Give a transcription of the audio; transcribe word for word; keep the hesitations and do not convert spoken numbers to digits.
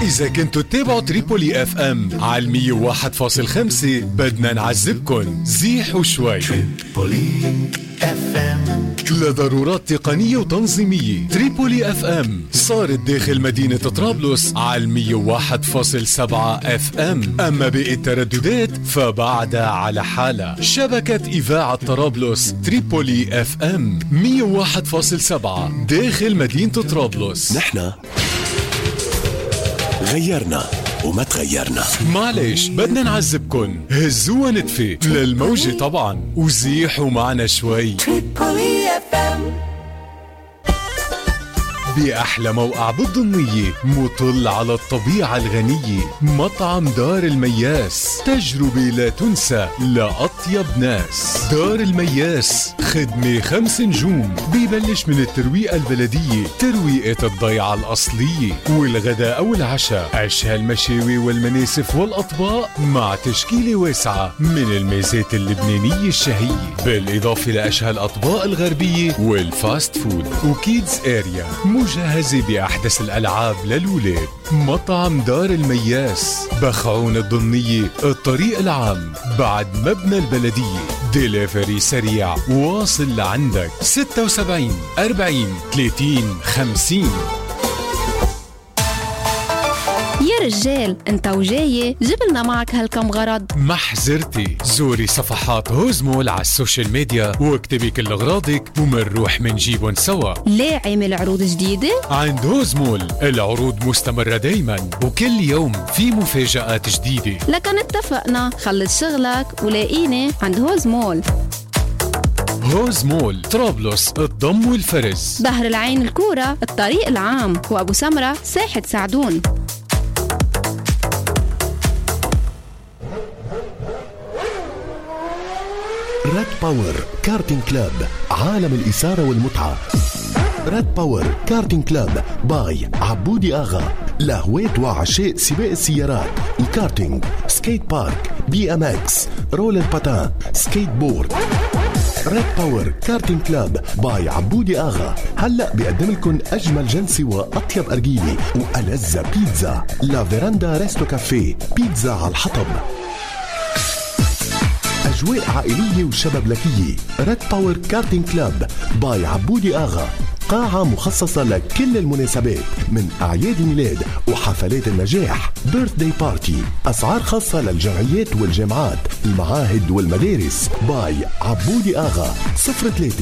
إذا كنتوا تتابعوا تريبولي اف ام على المية وواحد فاصل خمسة بدنا نعذبكن زيحوا شوي. تريبولي اف ام لضرورات تقنية وتنظيمية. تريبولي اف ام صارت داخل مدينة طرابلس على المية وواحد فاصل سبعة اف ام، اما باقي الترددات فبعدها على حالة. شبكة إذاعة طرابلس تريبولي اف ام مية وواحد فاصل سبعة داخل مدينة طرابلس. نحنا غيرنا وما تغيرنا. معلش بدنا نعذبكن، هزوها نتفة للموجة طبعا وزيحوا معنا شوي. بأحلى موقع بالضمية مطل على الطبيعة الغنية، مطعم دار المياس، تجربة لا تنسى لأطيب ناس. دار المياس خدمة خمس نجوم، بيبلش من الترويقة البلدية، ترويقة الضيعة الأصلية، والغداء أو العشاء، عشاء المشاوي والمناسف والأطباق مع تشكيلة واسعة من الميزات اللبنانية الشهية، بالإضافة لأشهى الأطباق الغربية والفاست فود وكيدز اريا مجهزة بأحدث الألعاب للولاد. مطعم دار المياس بخعون الضمنية، الطريق العام بعد مبنى البلدية. ديليفري سريع واصل لعندك. ستة وسبعين أربعين ثلاثين خمسين. يا رجال انت وجاي جبلنا معك هالكم غرض. محزرتي زوري صفحات هوزمول على السوشيال ميديا واكتبي كل اغراضك ومنروح منجيبن سوا. ليه عامل عروض جديدة؟ عند هوزمول العروض مستمرة دايما وكل يوم في مفاجآت جديدة. لكن اتفقنا، خلص شغلك ولاقيني عند هوزمول. هوزمول طرابلس الضم والفرز، بحر العين الكورة الطريق العام، وابو سمرة ساحة سعدون. ريد باور كارتين كلاب، عالم الإثارة والمتعة. ريد باور كارتين كلاب باي عبودي آغا، لهواة وعشاق سباق السيارات، الكارتينج، سكيت بارك، بي ام اكس، رولر باتان، سكيت بورد. ريد باور كارتين كلاب باي عبودي آغا هلأ بيقدم لكم أجمل جلسة وأطيب أرجيلة وألذ بيتزا. لا فيراندا ريستو كافيه، بيتزا على الحطب. أجواء عائلية وشبابلكية. ريد باور كارتين كلاب باي عبودي آغا، قاعة مخصصة لكل المناسبات من أعياد الميلاد وحفلات النجاح، بيرث داي بارتي. أسعار خاصة للجمعيات والجامعات، المعاهد والمدارس. باي عبودي آغا. صفر ثلاثة